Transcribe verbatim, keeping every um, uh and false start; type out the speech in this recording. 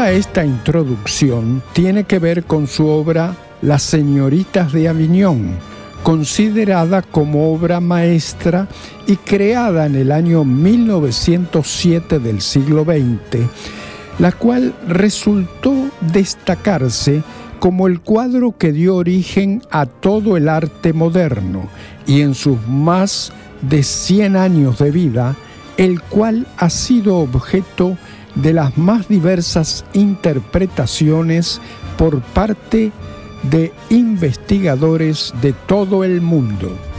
Toda esta introducción tiene que ver con su obra Las señoritas de Aviñón, considerada como obra maestra y creada en el año mil novecientos siete del siglo veinte, la cual resultó destacarse como el cuadro que dio origen a todo el arte moderno y en sus más de cien años de vida, el cual ha sido objeto de las más diversas interpretaciones por parte de investigadores de todo el mundo.